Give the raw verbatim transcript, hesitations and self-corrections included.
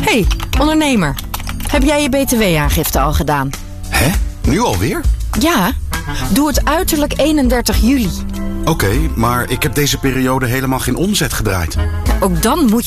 Hey, ondernemer. Heb jij je B T W-aangifte al gedaan? Hè? Nu alweer? Ja, doe het uiterlijk eenendertig juli. Oké, okay, maar ik heb deze periode helemaal geen omzet gedraaid. Ook dan moet